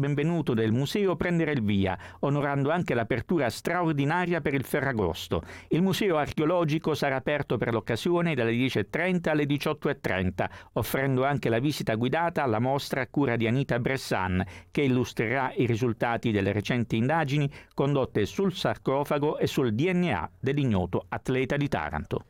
benvenuto del museo prendere il via, onorando anche l'apertura straordinaria per il Ferragosto. Il museo archeologico sarà aperto per l'occasione dalle 10:30 alle 18:30, offrendo anche la visita guidata alla mostra a cura di Anita Bressan, che illustrerà i risultati delle recenti indagini condotte sul sarcofago e sul DNA dell'ignoto atleta di Taranto.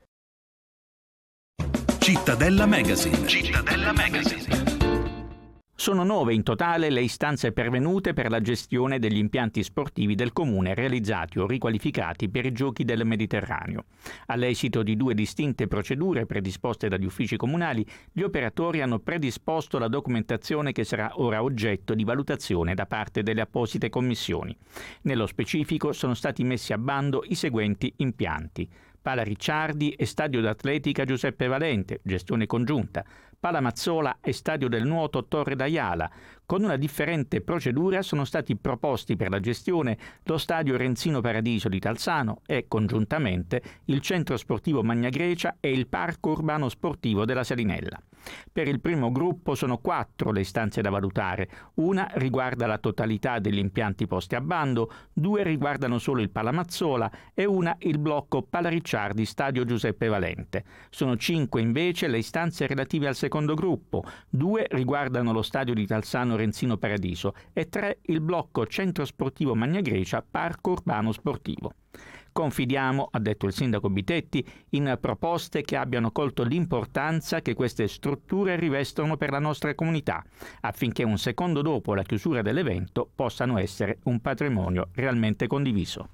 Cittadella Magazine. Cittadella Magazine. Sono 9 in totale le istanze pervenute per la gestione degli impianti sportivi del Comune realizzati o riqualificati per i Giochi del Mediterraneo. All'esito di 2 distinte procedure predisposte dagli uffici comunali, gli operatori hanno predisposto la documentazione che sarà ora oggetto di valutazione da parte delle apposite commissioni. Nello specifico sono stati messi a bando i seguenti impianti: Pala Ricciardi e Stadio d'Atletica Giuseppe Valente, gestione congiunta; Pala Mazzola e Stadio del Nuoto Torre d'Aiala. Con una differente procedura sono stati proposti per la gestione lo Stadio Renzino Paradiso di Talzano e, congiuntamente, il Centro Sportivo Magna Grecia e il Parco Urbano Sportivo della Salinella. Per il primo gruppo sono 4 le istanze da valutare. Una riguarda la totalità degli impianti posti a bando, 2 riguardano solo il Palamazzola e una il blocco Pala Ricciardi Stadio Giuseppe Valente. Sono 5 invece le istanze relative al secondo gruppo, 2 riguardano lo stadio di Talzano Renzino Paradiso e 3 il blocco Centro Sportivo Magna Grecia Parco Urbano Sportivo. Confidiamo, ha detto il sindaco Bitetti, in proposte che abbiano colto l'importanza che queste strutture rivestono per la nostra comunità, affinché un secondo dopo la chiusura dell'evento possano essere un patrimonio realmente condiviso.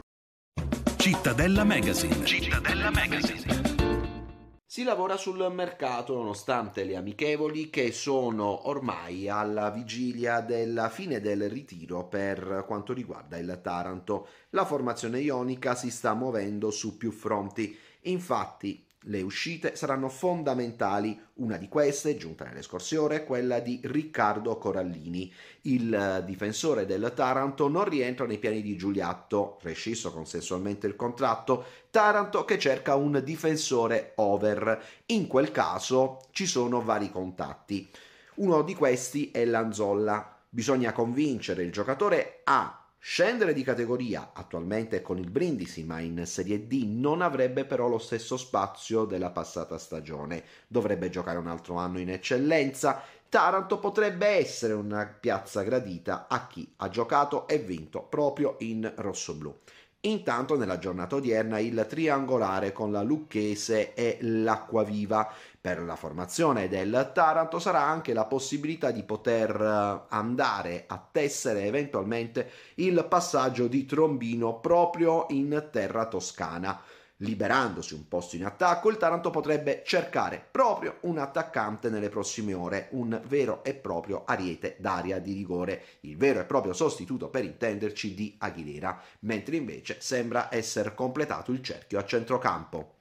Cittadella Magazine. Cittadella Magazine. Si lavora sul mercato nonostante le amichevoli che sono ormai alla vigilia della fine del ritiro per quanto riguarda il Taranto. La formazione ionica si sta muovendo su più fronti. Infatti le uscite saranno fondamentali. Una di queste, giunta nelle scorse ore, è quella di Riccardo Corallini. Il difensore del Taranto non rientra nei piani di Giuliatto, rescisso consensualmente il contratto. Taranto che cerca un difensore over. In quel caso ci sono vari contatti. Uno di questi è Lanzolla. Bisogna convincere il giocatore a scendere di categoria, attualmente con il Brindisi, ma in Serie D non avrebbe però lo stesso spazio della passata stagione. Dovrebbe giocare un altro anno in eccellenza. Taranto potrebbe essere una piazza gradita a chi ha giocato e vinto proprio in rossoblù. Intanto nella giornata odierna il triangolare con la Lucchese e l'Acquaviva. Per la formazione del Taranto sarà anche la possibilità di poter andare a tessere eventualmente il passaggio di Trombino proprio in terra toscana. Liberandosi un posto in attacco, il Taranto potrebbe cercare proprio un attaccante nelle prossime ore, un vero e proprio ariete d'aria di rigore, il vero e proprio sostituto, per intenderci, di Aguilera, mentre invece sembra essere completato il cerchio a centrocampo.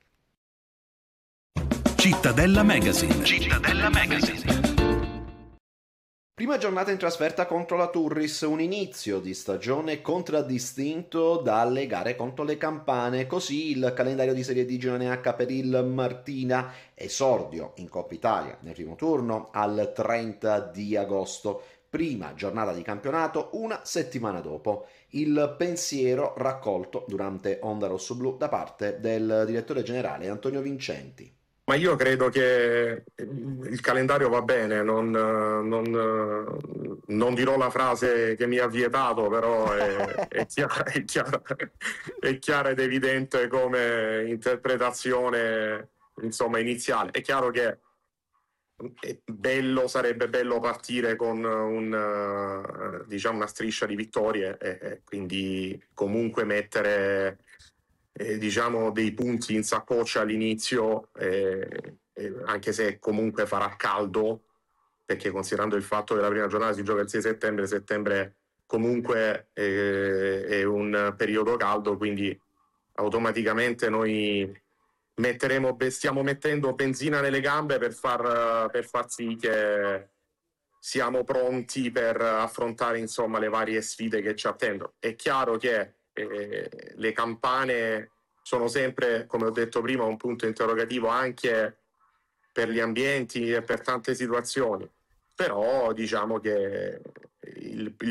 Cittadella Magazine. Cittadella Magazine. Prima giornata in trasferta contro la Turris, un inizio di stagione contraddistinto dalle gare contro le Campane, così il calendario di Serie D Girone H per il Martina, esordio in Coppa Italia nel primo turno al 30 di agosto, prima giornata di campionato una settimana dopo. Il pensiero raccolto durante Onda Rossoblu da parte del direttore generale Antonio Vincenti. Ma io credo che il calendario va bene, non dirò la frase che mi ha vietato, però è chiara ed evidente come interpretazione, insomma, iniziale. È chiaro che sarebbe bello partire con una striscia di vittorie e quindi comunque mettere dei punti in saccoccia all'inizio, anche se comunque farà caldo, perché considerando il fatto che la prima giornata si gioca il 6 settembre comunque è un periodo caldo, quindi automaticamente noi stiamo mettendo benzina nelle gambe per far sì che siamo pronti per affrontare, insomma, le varie sfide che ci attendono. È chiaro che le Campane sono sempre, come ho detto prima, un punto interrogativo anche per gli ambienti e per tante situazioni, però diciamo che il